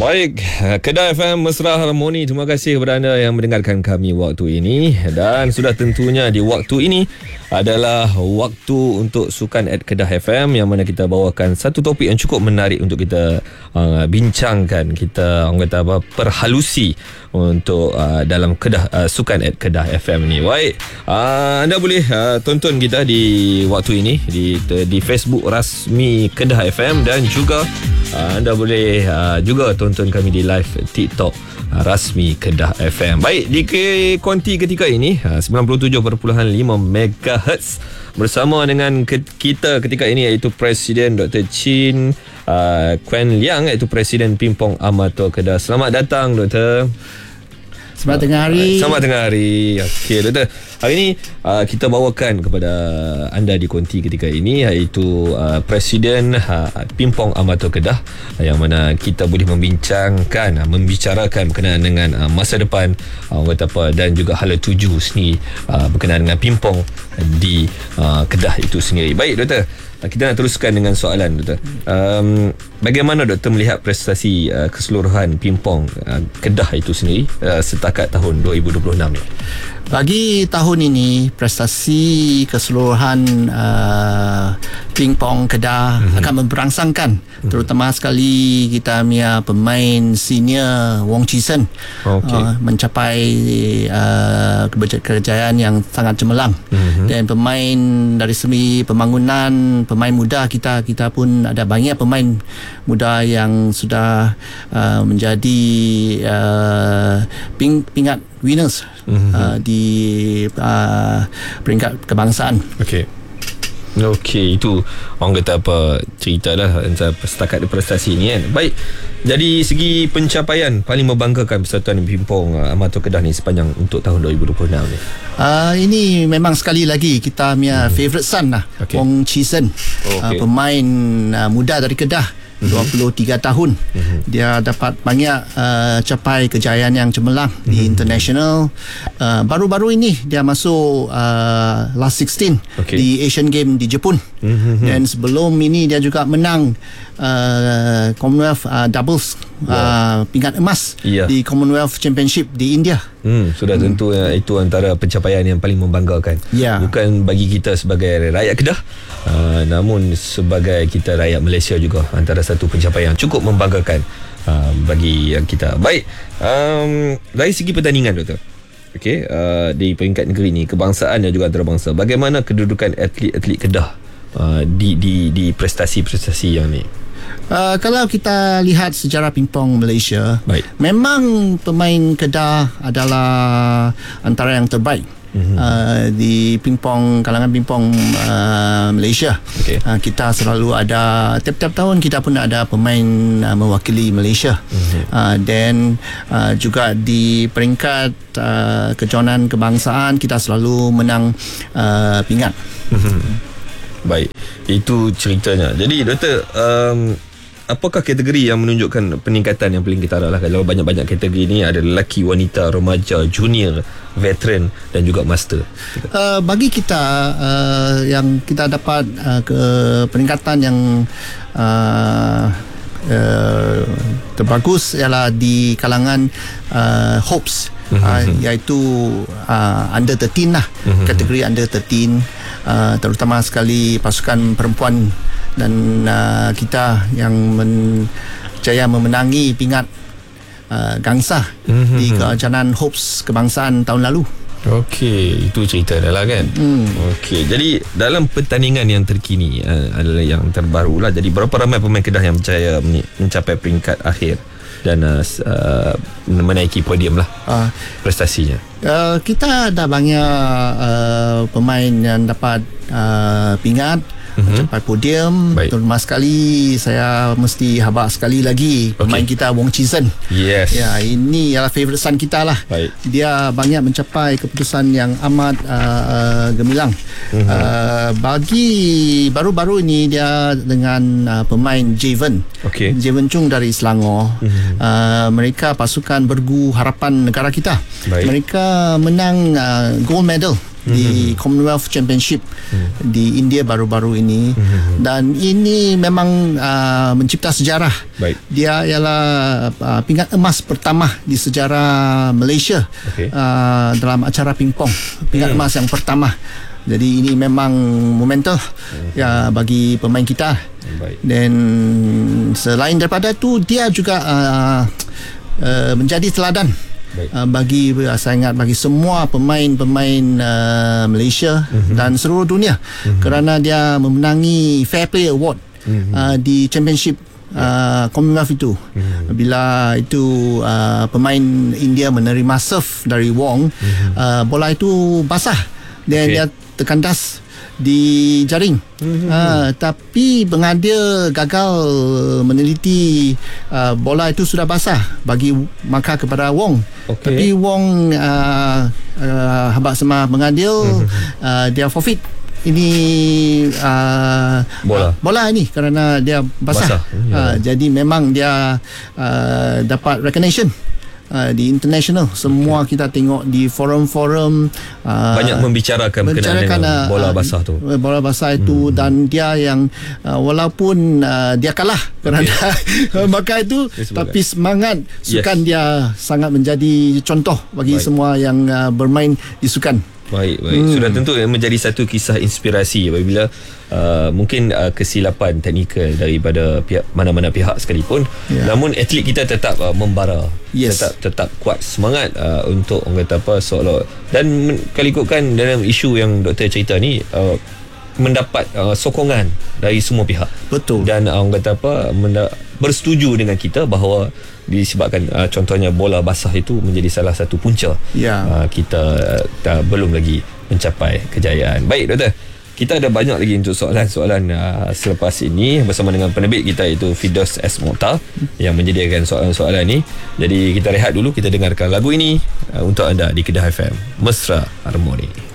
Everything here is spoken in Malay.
Baik, Kedah FM Mesra Harmoni. Terima kasih kepada anda yang mendengarkan kami waktu ini. Dan sudah tentunya di waktu ini adalah waktu untuk Sukan at Kedah FM, yang mana kita bawakan satu topik yang cukup menarik untuk kita bincangkan. Kita orang kata perhalusi untuk dalam Kedah Sukan at Kedah FM ni. Baik, anda boleh tonton kita di waktu ini di Facebook rasmi Kedah FM, dan juga anda boleh juga tonton kami di live TikTok rasmi Kedah FM. Baik, di konti ketika ini 97.5 MHz bersama dengan kita ketika ini, iaitu Presiden Dr. Chin Kuan Liang, iaitu Presiden Pimpong Amatur Kedah. Selamat datang, Doktor. Selamat tengah hari. Selamat tengah hari. Okey, Doktor. Hari ini kita bawakan kepada anda di konti ketika ini, iaitu Presiden Pimpong Amatur Kedah, yang mana kita boleh membicarakan berkenaan dengan masa depan dan juga hala tuju sendiri berkenaan dengan Pimpong di Kedah itu sendiri. Baik, Doktor. Kita nak teruskan dengan soalan, Doktor. Bagaimana Doktor melihat prestasi keseluruhan Pimpong Kedah itu sendiri setakat tahun 2026 ni? Bagi tahun ini, prestasi keseluruhan Pimpong Kedah akan memberangsangkan, terutama sekali kita punya pemain senior Wong Chisen mencapai kejayaan yang sangat cemerlang. Dan pemain dari segi pembangunan, pemain muda kita pun ada banyak pemain muda yang sudah menjadi pingat winners di peringkat kebangsaan. Okey, itu orang kata cerita lah setakat prestasi ni kan. Baik, jadi segi pencapaian paling membanggakan Persatuan Pimpong Amatur Kedah ni sepanjang untuk tahun 2026 ni. Ini memang sekali lagi kita punya favourite son lah, Wong Chisen, pemain muda dari Kedah, 23 tahun. Dia dapat banyak capai kejayaan yang cemerlang di international. Baru-baru ini dia masuk last 16 di Asian Game di Jepun. Dan sebelum ini dia juga menang Commonwealth doubles pingat emas di Commonwealth Championship di India. Sudah tentu itu antara pencapaian yang paling membanggakan. Bukan bagi kita sebagai rakyat Kedah, namun sebagai kita rakyat Malaysia juga, antara satu pencapaian yang cukup membanggakan bagi kita. Baik, dari segi pertandingan, Doktor, di peringkat negeri ni, kebangsaan dan juga antarabangsa, bagaimana kedudukan atlet-atlet Kedah di prestasi-prestasi yang ni? Kalau kita lihat sejarah Pimpong Malaysia, memang pemain Kedah adalah antara yang terbaik di kalangan Pimpong Malaysia. Kita selalu ada, tiap-tiap tahun kita pun ada pemain mewakili Malaysia. Dan juga di peringkat kejohanan kebangsaan kita selalu menang pingat. Baik, itu ceritanya. Jadi, Doktor, apakah kategori yang menunjukkan peningkatan yang paling ketara lah? Kalau banyak-banyak kategori ni ada lelaki, wanita, remaja, junior, veteran dan juga master. Bagi kita yang kita dapat ke peningkatan yang terbagus ialah di kalangan Hopes, iaitu under 13 lah, kategori under 13, terutama sekali pasukan perempuan. Dan kita yang jaya memenangi pingat gangsa di kejohanan Hopes kebangsaan tahun lalu. Okey, itu cerita dah lah kan. Okey, jadi dalam pertandingan yang terkini adalah yang terbaru lah. Jadi berapa ramai pemain Kedah yang berjaya mencapai peringkat akhir dan menaiki podium lah prestasinya? Kita ada banyak pemain yang dapat pingat, mencapai podium. Terutama sekali saya mesti habaq sekali lagi pemain kita Wong Chisen. Ini ialah favourite son kita lah. Dia banyak mencapai keputusan yang amat gemilang. Bagi baru-baru ini dia dengan pemain Javen Chung dari Selangor. Mereka pasukan bergu harapan negara kita. Mereka menang gold medal di Commonwealth Championship di India baru-baru ini. Dan ini memang mencipta sejarah. Baik. Dia ialah pingat emas pertama di sejarah Malaysia dalam acara pingpong. Pingat emas yang pertama. Jadi ini memang momentum ya bagi pemain kita. Baik. Dan selain daripada itu, dia juga menjadi teladan bagi saya ingat bagi semua pemain-pemain Malaysia dan seluruh dunia kerana dia memenangi Fair Play Award di Championship Commonwealth itu. Bila itu pemain India menerima serve dari Wong, bola itu basah dan dia terkandas di jaring. Tapi pengadil gagal meneliti bola itu sudah basah bagi markah kepada Wong. Tapi Wong habaq sama pengadil, dia forfeit ini bola ini kerana dia basah. Jadi memang dia dapat recognition di international. Semua kita tengok di forum-forum banyak membicarakan dengan bola basah tu. Bola basah itu dan dia yang walaupun dia kalah kerana maka itu, tapi semangat sukan dia sangat menjadi contoh bagi semua yang bermain di sukan. Baik. Sudah tentu menjadi satu kisah inspirasi apabila mungkin kesilapan teknikal daripada pihak mana-mana pihak sekalipun, namun atlet kita tetap membara, tetap kuat semangat untuk orang kata apa seolah, dan kalau ikutkan dalam isu yang doktor cerita ni, mendapat sokongan dari semua pihak. Betul. Dan orang kata apa bersetuju dengan kita bahawa disebabkan contohnya bola basah itu menjadi salah satu punca kita belum lagi mencapai kejayaan. Baik doktor, kita ada banyak lagi untuk soalan-soalan selepas ini bersama dengan penerbit kita iaitu Firdaus S. Mokhtar yang menyediakan soalan-soalan ini. Jadi kita rehat dulu, kita dengarkan lagu ini untuk anda di Kedah FM Mesra Harmoni.